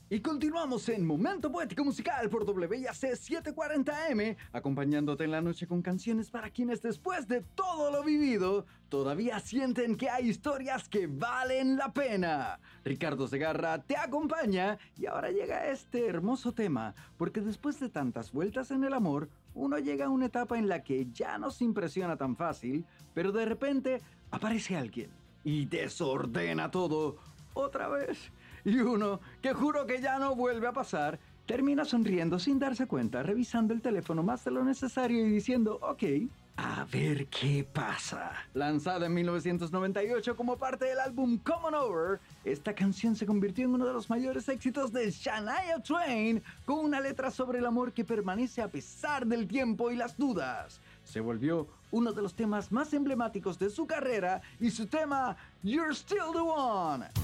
Y continuamos en Momento Poético Musical por WIAC 740M, acompañándote en la noche con canciones para quienes después de todo lo vivido, todavía sienten que hay historias que valen la pena. Ricardo Segarra te acompaña y ahora llega este hermoso tema, porque después de tantas vueltas en el amor, uno llega a una etapa en la que ya no se impresiona tan fácil, pero de repente aparece alguien y desordena todo otra vez. Y uno, que juro que ya no vuelve a pasar, termina sonriendo sin darse cuenta, revisando el teléfono más de lo necesario y diciendo, ok, a ver qué pasa. Lanzada en 1998 como parte del álbum Come On Over, esta canción se convirtió en uno de los mayores éxitos de Shania Twain, con una letra sobre el amor que permanece a pesar del tiempo y las dudas. Se volvió uno de los temas más emblemáticos de su carrera y su tema You're Still the One.